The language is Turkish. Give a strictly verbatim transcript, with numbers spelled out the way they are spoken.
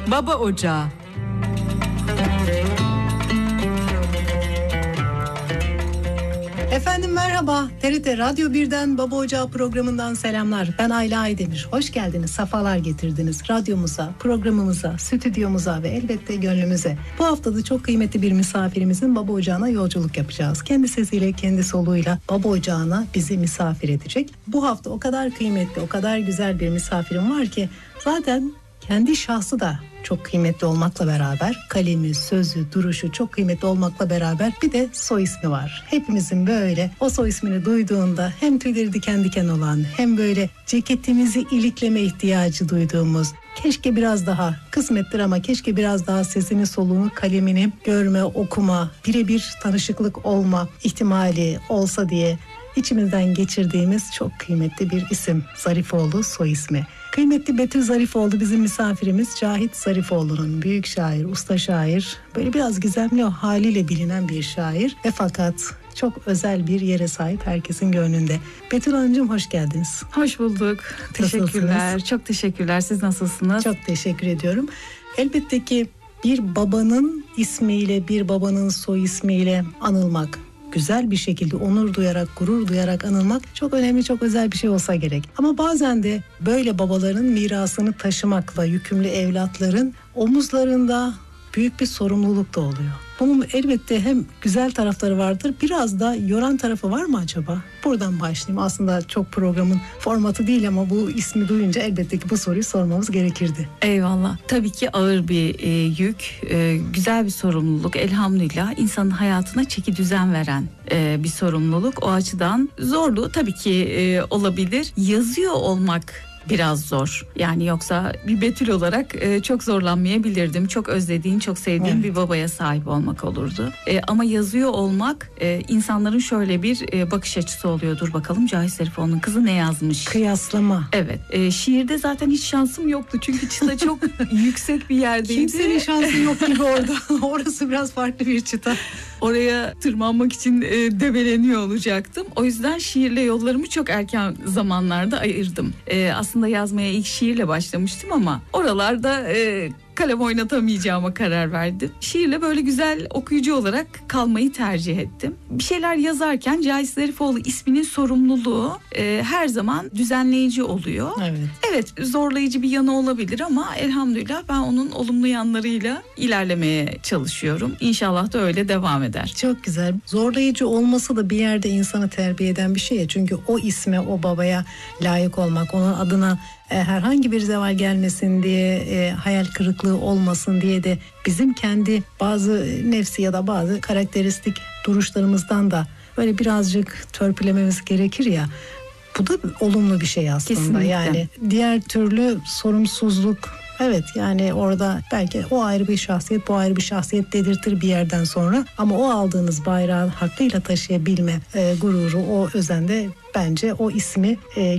Baba Ocağı. Efendim merhaba, T R T Radyo birden Baba Ocağı programından selamlar. Ben Ayla Aydemir. Hoş geldiniz, safalar getirdiniz radyomuza, programımıza, stüdyomuza ve elbette gönlümüze. Bu hafta da çok kıymetli bir misafirimizin Baba Ocağı'na yolculuk yapacağız. Kendi sesiyle, kendi soluğuyla Baba Ocağı'na bizi misafir edecek. Bu hafta o kadar kıymetli, o kadar güzel bir misafirim var ki zaten kendi şahsı da çok kıymetli olmakla beraber, kalemi, sözü, duruşu çok kıymetli olmakla beraber bir de soy ismi var. Hepimizin böyle o soy ismini duyduğunda hem tüyleri diken diken olan, hem böyle ceketimizi ilikleme ihtiyacı duyduğumuz, keşke biraz daha, kısmettir ama keşke biraz daha sesini, soluğunu, kalemini görme, okuma, birebir tanışıklık olma ihtimali olsa diye İçimizden geçirdiğimiz çok kıymetli bir isim. Zarifoğlu soy ismi. Kıymetli Betül Zarifoğlu bizim misafirimiz. Cahit Zarifoğlu'nun büyük şair, usta şair, böyle biraz gizemli o haliyle bilinen bir şair ve fakat çok özel bir yere sahip herkesin gönlünde. Betül Hanımcığım hoş geldiniz. Hoş bulduk. Teşekkürler. Nasılsınız? Çok teşekkürler. Siz nasılsınız? Çok teşekkür ediyorum. Elbette ki bir babanın ismiyle, bir babanın soy ismiyle anılmak, güzel bir şekilde onur duyarak, gurur duyarak anılmak çok önemli, çok özel bir şey olsa gerek. Ama bazen de böyle babaların mirasını taşımakla yükümlü evlatların omuzlarında büyük bir sorumluluk da oluyor. Bunun elbette hem güzel tarafları vardır, biraz da yoran tarafı var mı acaba? Buradan başlayayım. Aslında çok programın formatı değil ama bu ismi duyunca elbette ki bu soruyu sormamız gerekirdi. Eyvallah. Tabii ki ağır bir e, yük, e, güzel bir sorumluluk. Elhamdülillah insanın hayatına çeki düzen veren e, bir sorumluluk. O açıdan zorluğu tabii ki e, olabilir. Yazıyor olmak biraz zor. Yani yoksa bir Betül olarak e, çok zorlanmayabilirdim. Çok özlediğim, çok sevdiğim evet. bir babaya sahip olmak olurdu. E, ama yazıyor olmak e, insanların şöyle bir e, bakış açısı oluyor. Dur bakalım Cahit Zarifoğlu'nun kızı ne yazmış? Kıyaslama. Evet. E, şiirde zaten hiç şansım yoktu. Çünkü çıta çok yüksek bir yerdeydi. Kimsenin şansı yok gibi orada. Orası biraz farklı bir çıta. Oraya tırmanmak için e, debeleniyor olacaktım. O yüzden şiirle yollarımı çok erken zamanlarda ayırdım. E, aslında yazmaya ilk şiirle başlamıştım ama oralarda e, kalem oynatamayacağıma karar verdim. Şiirle böyle güzel okuyucu olarak kalmayı tercih ettim. Bir şeyler yazarken Cahit Zarifoğlu isminin sorumluluğu e, her zaman düzenleyici oluyor. Evet. Evet, zorlayıcı bir yanı olabilir ama elhamdülillah ben onun olumlu yanlarıyla ilerlemeye çalışıyorum. İnşallah da öyle devam eder. Çok güzel. Zorlayıcı olması da bir yerde insanı terbiye eden bir şey ya. Çünkü o isme, o babaya layık olmak, onun adına e, herhangi bir zeval gelmesin diye, e, hayal kırıklığı olmasın diye de bizim kendi bazı nefsi ya da bazı karakteristik duruşlarımızdan da böyle birazcık törpülememiz gerekir ya. Bu da olumlu bir şey aslında. Kesinlikle. Yani diğer türlü sorumsuzluk, evet yani orada belki o ayrı bir şahsiyet, bu ayrı bir şahsiyet dedirtir bir yerden sonra. Ama o aldığınız bayrağı hakkıyla taşıyabilme e, gururu, o özende bence o ismi e,